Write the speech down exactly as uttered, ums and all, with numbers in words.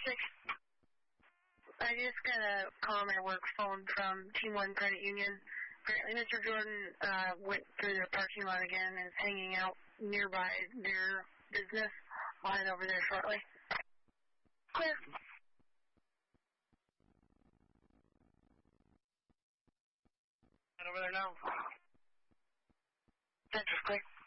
six. I just got a call on my work phone from Team One Credit Union. Apparently, Mister Jordan uh, went through their parking lot again and is hanging out nearby their business. I'll head over there shortly. Clear. Head over there now. That's clear.